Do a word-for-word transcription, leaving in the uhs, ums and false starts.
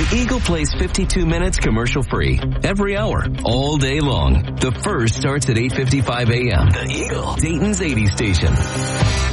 The Eagle plays fifty-two minutes commercial-free every hour, all day long. The First starts at eight fifty-five a.m. The Eagle, Dayton's eighties station.